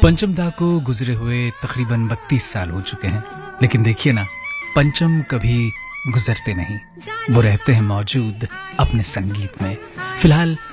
पंचम दा को गुजरे हुए तकरीबन 32 साल हो चुके हैं, लेकिन देखिए ना, पंचम कभी गुजरते नहीं, वो रहते हैं मौजूद अपने संगीत में। फिलहाल